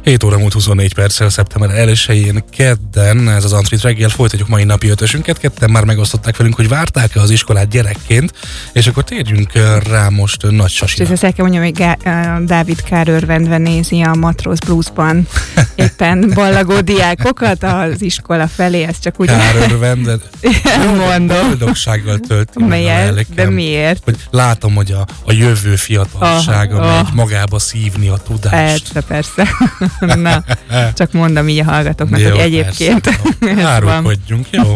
7 óra múlt 24 perccel, szeptember 1-én kedden, ez az Antrit reggel, folytatjuk mai napi ötösünket. Ketten már megosztották velünk, hogy várták-e az iskolát gyerekként, és akkor térjünk rá most Nagy Sasira. És ezt el kell mondjam, hogy Dávid Kár örvendve nézi a Matróz Bluesban éppen ballagó diákokat az iskola felé, ez csak úgy... Kár örvendve? Mondom. Boldogsággal tölti meg a Miért? De miért? Hogy látom, hogy a jövő fiatalsága megy magába szívni a tudást. Persze. Na, csak mondom így a hallgatóknak, jó, hogy egyébként árulkodjunk, jó?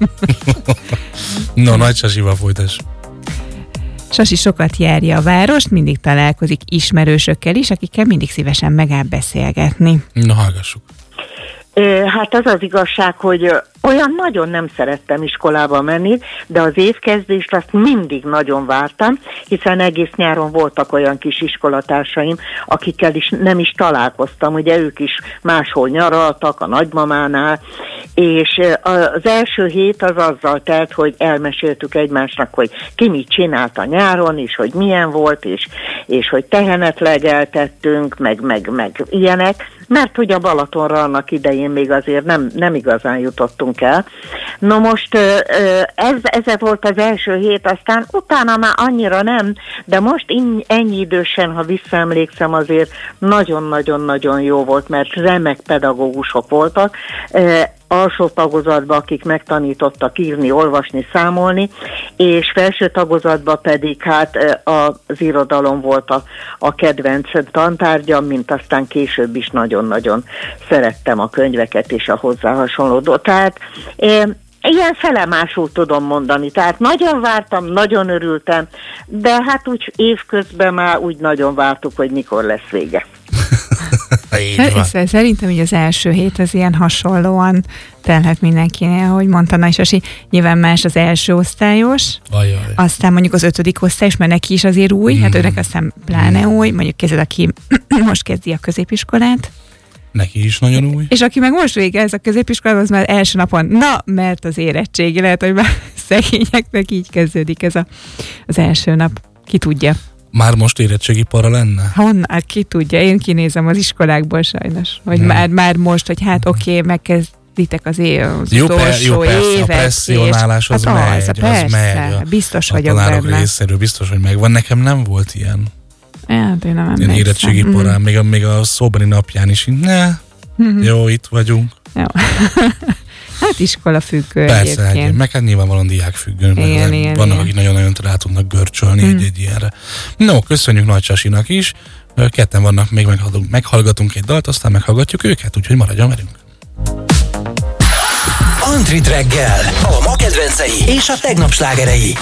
No, Nagy Sasival folytass. Sasi sokat járja a várost, mindig találkozik ismerősökkel is, akikkel mindig szívesen megáll beszélgetni. Na, hallgassuk. Hát az az igazság, hogy olyan nagyon nem szerettem iskolába menni, de az évkezdést azt mindig nagyon vártam, hiszen egész nyáron voltak olyan kis iskolatársaim, akikkel is nem is találkoztam, ugye ők is máshol nyaraltak, a nagymamánál, és az első hét az azzal telt, hogy elmeséltük egymásnak, hogy ki mit csinált a nyáron, és hogy milyen volt, és hogy tehenet legeltettünk, meg ilyenek, mert hogy a Balatonra annak idején még azért nem igazán jutottunk el. No most ez volt az első hét, aztán utána már annyira nem, de most ennyi idősen, ha visszaemlékszem, azért nagyon-nagyon-nagyon jó volt, mert remek pedagógusok voltak, alsó tagozatban, akik megtanítottak írni, olvasni, számolni, és felső tagozatban pedig hát az irodalom volt a kedvenc tantárgyam, mint aztán később is nagyon-nagyon szerettem a könyveket és a hozzá hasonlódó. Tehát ilyen felemásul tudom mondani. Tehát nagyon vártam, nagyon örültem, de hát úgy évközben már úgy nagyon vártuk, hogy mikor lesz vége. Szerintem így az első hét az ilyen hasonlóan telhet mindenkinél, ahogy mondta Nagy Sasi. Nyilván más az első osztályos, aztán mondjuk az 5. osztályos, mert neki is azért új, hát őnek aztán pláne új, mondjuk kezded, aki most kezdi a középiskolát. Neki is nagyon új. És aki meg most végez a középiskolában, az már első napon, mert az érettségi, lehet, hogy már szegényeknek így kezdődik ez az első nap. Ki tudja. Már most érettségi para lenne? Honnan? Ki tudja? Én kinézem az iskolákból sajnos. Hogy már most, hogy hát oké, megkezditek az utolsó évet. A presszionálás az megy. Biztos a vagyok tanárok benne. részéről biztos, hogy megvan. Nekem nem volt ilyen. Hát én nem emlékszem. Ilyen érettségi parán, még a szóbeli napján is. Jó, itt vagyunk. Jó. Hát iskola függő persze, egyébként. Meg hát nyilvánvalóan diák függő. Vannak, akik nagyon-nagyon rá tudnak görcsölni egy ilyenre. No, köszönjük Nagy Sasinak is. Ketten vannak, még meghallgatunk egy dalt, aztán meghallgatjuk őket, úgyhogy maradjon velünk. Antrit reggel, a ma kedvencei és a tegnap slágerei.